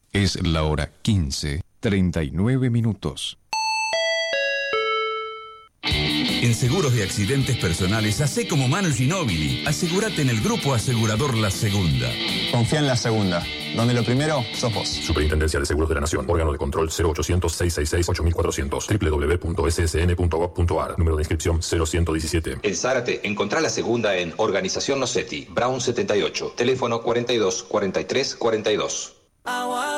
Es la hora 15:39. En seguros de accidentes personales, hacé como Manu Ginóbili. Asegúrate en el grupo asegurador La Segunda. Confía en La Segunda, donde lo primero sos vos. Superintendencia de Seguros de la Nación. Órgano de control 0800-666-8400. www.ssn.gov.ar. Número de inscripción 0117. En Zárate, encontrá La Segunda en Organización Nocetti, Brown 78. Teléfono 42 43 42.